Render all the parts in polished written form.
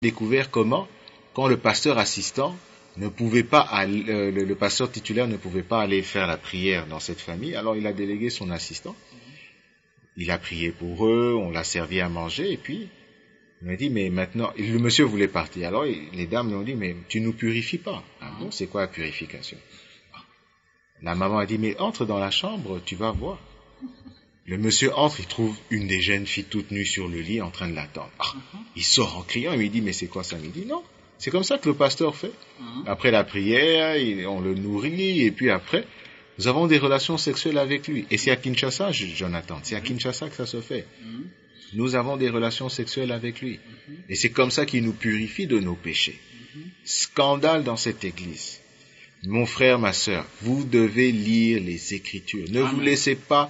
découvert comment, quand le pasteur assistant ne pouvait pas aller, le pasteur titulaire ne pouvait pas aller faire la prière dans cette famille, alors il a délégué son assistant. Il a prié pour eux, on l'a servi à manger, et puis il m'a dit, mais maintenant, le monsieur voulait partir. Alors les dames lui ont dit, mais tu nous purifies pas. Ah bon, c'est quoi la purification? La maman a dit, mais entre dans la chambre, tu vas voir. Le monsieur entre, il trouve une des jeunes filles toute nue sur le lit en train de l'attendre. Il sort en criant, il lui dit, mais c'est quoi ça? Il dit, non, c'est comme ça que le pasteur fait. Après la prière, on le nourrit, et puis après, nous avons des relations sexuelles avec lui. Et c'est à Kinshasa, Jonathan, c'est à Kinshasa que ça se fait. Nous avons des relations sexuelles avec lui. Et c'est comme ça qu'il nous purifie de nos péchés. Scandale dans cette église. Mon frère, ma sœur, vous devez lire les Écritures. Ne vous laissez pas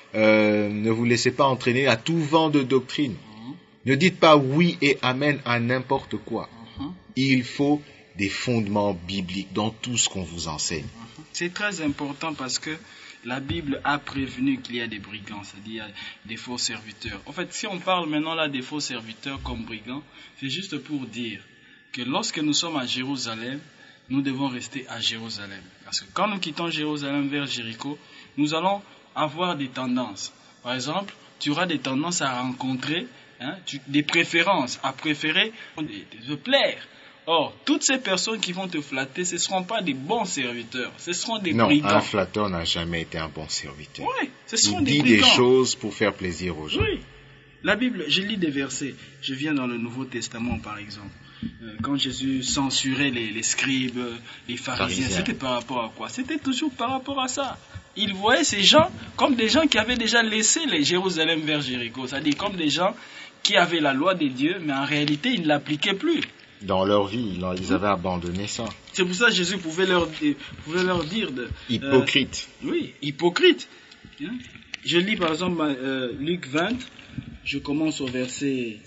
entraîner à tout vent de doctrine. Ne dites pas oui et amen à n'importe quoi. Il faut des fondements bibliques dans tout ce qu'on vous enseigne. C'est très important parce que la Bible a prévenu qu'il y a des brigands, c'est-à-dire des faux serviteurs. En fait, si on parle maintenant là des faux serviteurs comme brigands, c'est juste pour dire que lorsque nous sommes à Jérusalem, nous devons rester à Jérusalem. Parce que quand nous quittons Jérusalem vers Jéricho, nous allons avoir des tendances. Par exemple, tu auras des tendances à rencontrer, des préférences, à préférer de plaire. Or, toutes ces personnes qui vont te flatter, ce ne seront pas des bons serviteurs, ce seront des brigands. Non, un flatteur n'a jamais été un bon serviteur. Oui, ce seront des brigands. Il dit des choses pour faire plaisir aux gens. Oui, la Bible, je lis des versets. Je viens dans le Nouveau Testament, par exemple. Quand Jésus censurait les scribes, les pharisiens, c'était par rapport à quoi? C'était toujours par rapport à ça. Il voyait ces gens comme des gens qui avaient déjà laissé les Jérusalem vers Jéricho, c'est-à-dire comme des gens qui avaient la loi des dieux, mais en réalité, ils ne l'appliquaient plus. Dans leur vie, ils avaient abandonné ça. C'est pour ça que Jésus pouvait leur dire hypocrite. Oui, hypocrite. Je lis par exemple Luc 20, je commence au verset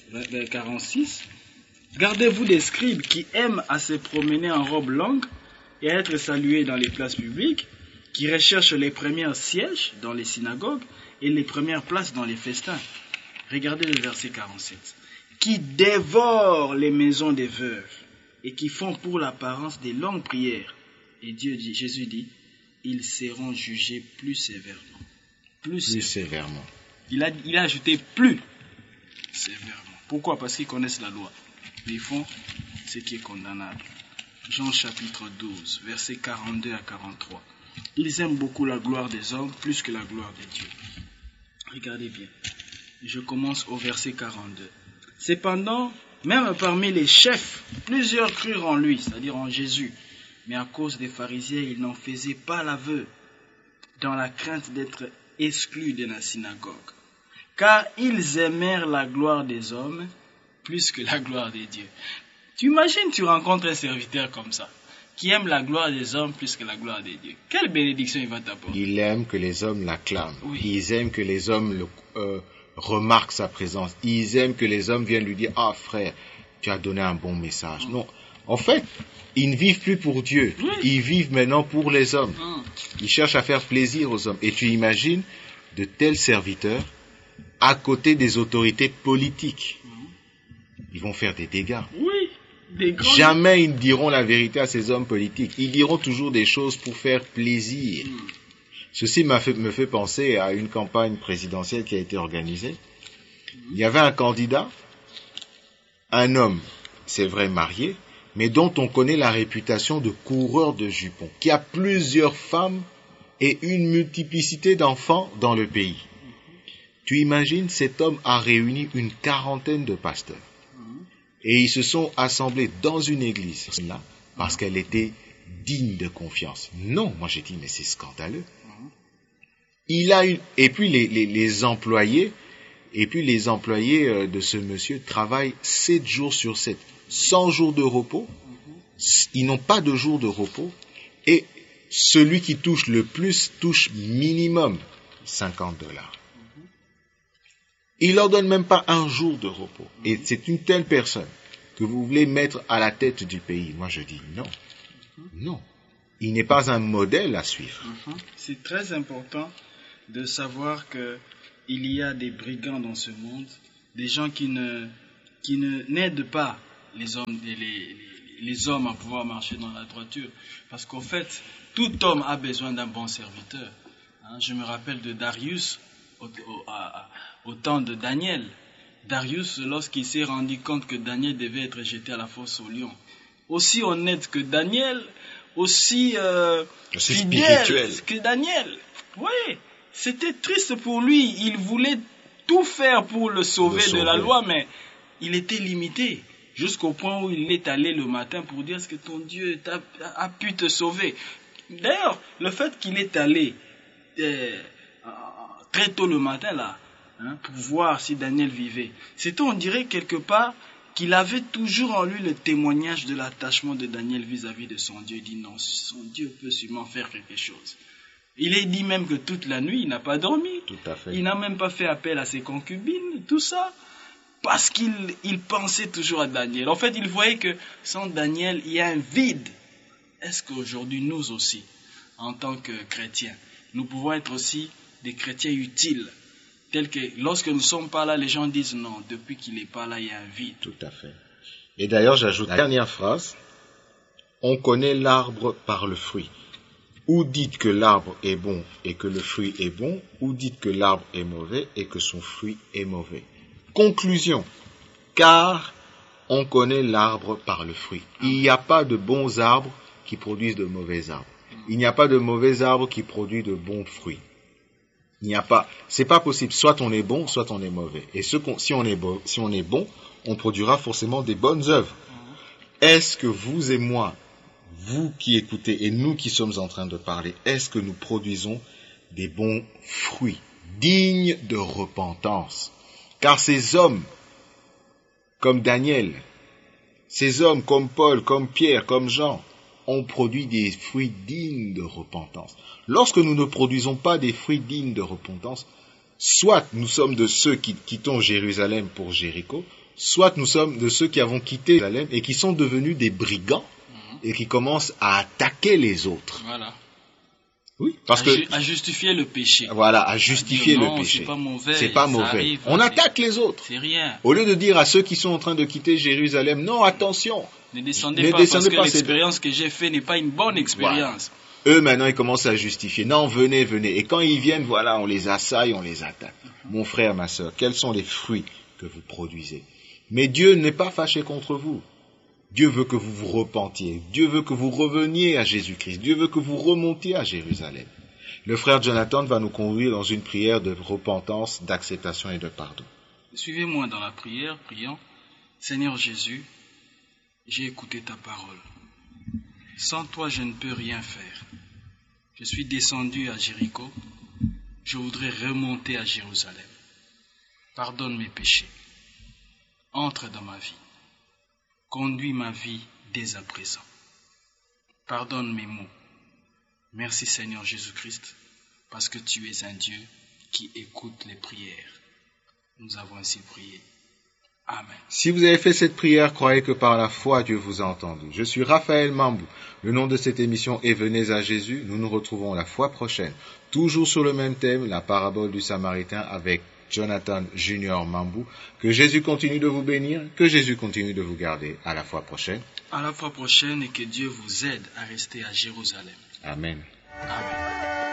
46. Gardez-vous des scribes qui aiment à se promener en robe longue et à être salués dans les places publiques, qui recherchent les premiers sièges dans les synagogues et les premières places dans les festins. Regardez le verset 47. Qui dévorent les maisons des veuves et qui font pour l'apparence des longues prières. Et Jésus dit, ils seront jugés plus sévèrement. Plus sévèrement. Il a ajouté plus sévèrement. Pourquoi? Parce qu'ils connaissent la loi. Mais ils font ce qui est condamnable. Jean chapitre 12, versets 42 à 43. Ils aiment beaucoup la gloire des hommes plus que la gloire de Dieu. Regardez bien. Je commence au verset 42. Cependant, même parmi les chefs, plusieurs crurent en lui, c'est-à-dire en Jésus. Mais à cause des pharisiens, ils n'en faisaient pas l'aveu, dans la crainte d'être exclus de la synagogue. Car ils aimèrent la gloire des hommes plus que la gloire des dieux. Tu imagines, tu rencontres un serviteur comme ça, qui aime la gloire des hommes plus que la gloire des dieux. Quelle bénédiction il va t'apporter? Il aime que les hommes l'acclament. Oui. Ils aiment que les hommes remarquent sa présence. Ils aiment que les hommes viennent lui dire, ah frère, tu as donné un bon message. Non, en fait, ils ne vivent plus pour Dieu. Oui. Ils vivent maintenant pour les hommes. Ils cherchent à faire plaisir aux hommes. Et tu imagines de tels serviteurs à côté des autorités politiques. Ils vont faire des dégâts. Oui. Jamais ils ne diront la vérité à ces hommes politiques. Ils diront toujours des choses pour faire plaisir. Ceci me fait penser à une campagne présidentielle qui a été organisée. Il y avait un candidat, un homme, c'est vrai marié, mais dont on connaît la réputation de coureur de jupons, qui a plusieurs femmes et une multiplicité d'enfants dans le pays. Tu imagines, cet homme a réuni une quarantaine de pasteurs. Et ils se sont assemblés dans une église, là, parce qu'elle était digne de confiance. Non, moi j'ai dit, mais c'est scandaleux. Et puis les employés de ce monsieur travaillent 7 jours sur 7, 100 jours de repos. Ils n'ont pas de jour de repos. Et celui qui touche le plus touche minimum $50. Il leur donne même pas un jour de repos. Et c'est une telle personne que vous voulez mettre à la tête du pays. Moi, je dis non. Non. Il n'est pas un modèle à suivre. C'est très important de savoir que il y a des brigands dans ce monde, des gens qui n'aident pas les hommes à pouvoir marcher dans la droiture. Parce qu'en fait, tout homme a besoin d'un bon serviteur. Je me rappelle de Darius au temps de Daniel. Darius, lorsqu'il s'est rendu compte que Daniel devait être jeté à la fosse aux lions, aussi honnête que Daniel, aussi fidèle que Daniel. Oui, c'était triste pour lui. Il voulait tout faire pour le sauver de la loi, mais il était limité. Jusqu'au point où il est allé le matin pour dire est-ce que ton Dieu a pu te sauver. D'ailleurs, le fait qu'il est allé très tôt le matin là, pour voir si Daniel vivait, c'était, on dirait quelque part, qu'il avait toujours en lui le témoignage de l'attachement de Daniel vis-à-vis de son Dieu. Il dit non, son Dieu peut sûrement faire quelque chose. Il est dit même que toute la nuit, il n'a pas dormi. Tout à fait. Il n'a même pas fait appel à ses concubines, tout ça. Parce qu'il pensait toujours à Daniel. En fait, il voyait que sans Daniel, il y a un vide. Est-ce qu'aujourd'hui, nous aussi, en tant que chrétiens, nous pouvons être aussi des chrétiens utiles, tels que lorsque nous ne sommes pas là, les gens disent non, depuis qu'il n'est pas là, il y a un vide. Tout à fait. Et d'ailleurs, j'ajoute la dernière phrase. On connaît l'arbre par le fruit. Ou dites que l'arbre est bon et que le fruit est bon, ou dites que l'arbre est mauvais et que son fruit est mauvais. Conclusion, car on connaît l'arbre par le fruit. Il n'y a pas de bons arbres qui produisent de mauvais arbres. Il n'y a pas de mauvais arbres qui produisent de bons fruits. Il n'y a pas, c'est pas possible. Soit on est bon, soit on est mauvais. Et si on est bon, on produira forcément des bonnes œuvres. Est-ce que vous et moi, vous qui écoutez et nous qui sommes en train de parler, est-ce que nous produisons des bons fruits dignes de repentance? Car ces hommes, comme Daniel, ces hommes comme Paul, comme Pierre, comme Jean, ont produit des fruits dignes de repentance. Lorsque nous ne produisons pas des fruits dignes de repentance, soit nous sommes de ceux qui quittons Jérusalem pour Jéricho, soit nous sommes de ceux qui avons quitté Jérusalem et qui sont devenus des brigands et qui commencent à attaquer les autres. Voilà. Oui, parce à justifier le péché. Voilà, à justifier le péché. C'est pas mauvais. Arrive, on attaque les autres. C'est rien. Au lieu de dire à ceux qui sont en train de quitter Jérusalem, non, attention. Ne descendez pas parce que l'expérience que j'ai faite n'est pas une bonne expérience. Voilà. Eux, maintenant, ils commencent à justifier. Non, venez. Et quand ils viennent, voilà, on les assaille, on les attaque. Mon frère, ma sœur, quels sont les fruits que vous produisez? Mais Dieu n'est pas fâché contre vous. Dieu veut que vous vous repentiez. Dieu veut que vous reveniez à Jésus-Christ. Dieu veut que vous remontiez à Jérusalem. Le frère Jonathan va nous conduire dans une prière de repentance, d'acceptation et de pardon. Suivez-moi dans la prière, prions. Seigneur Jésus, j'ai écouté ta parole. Sans toi, je ne peux rien faire. Je suis descendu à Jéricho. Je voudrais remonter à Jérusalem. Pardonne mes péchés. Entre dans ma vie. Conduis ma vie dès à présent. Pardonne mes maux. Merci Seigneur Jésus-Christ, parce que tu es un Dieu qui écoute les prières. Nous avons ainsi prié. Amen. Si vous avez fait cette prière, croyez que par la foi, Dieu vous a entendu. Je suis Raphaël Mambou. Le nom de cette émission est Venez à Jésus. Nous nous retrouvons la fois prochaine, toujours sur le même thème, la parabole du Samaritain avec Jonathan Junior Mambou. Que Jésus continue de vous bénir, que Jésus continue de vous garder. À la fois prochaine. À la fois prochaine et que Dieu vous aide à rester à Jérusalem. Amen. Amen.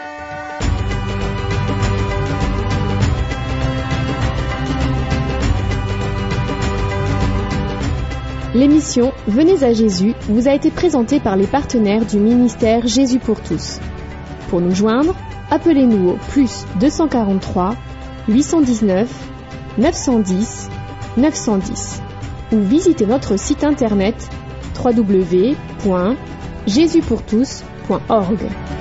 L'émission Venez à Jésus vous a été présentée par les partenaires du ministère Jésus pour tous. Pour nous joindre, appelez-nous au +243 819 910 910 ou visitez notre site internet www.jesuspourtous.org.